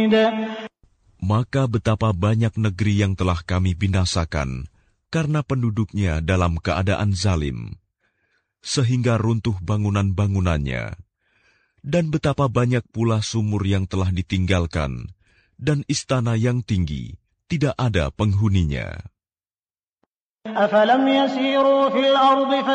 Maka betapa banyak negeri yang telah kami binasakan karena penduduknya dalam keadaan zalim, sehingga runtuh bangunan-bangunannya. Dan betapa banyak pula sumur yang telah ditinggalkan, dan istana yang tinggi tidak ada penghuninya. أفلم يسيروا في الأرض